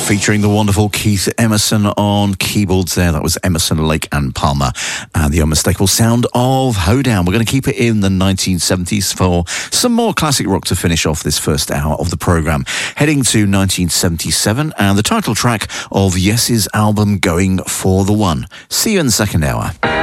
featuring the wonderful Keith Emerson on keyboards there. That was Emerson, Lake and Palmer, and the unmistakable sound of Hoedown. We're going to keep it in the 1970s for some more classic rock to finish off this first hour of the programme. Heading to 1977 and the title track of Yes's album Going for the One. See you in the second hour.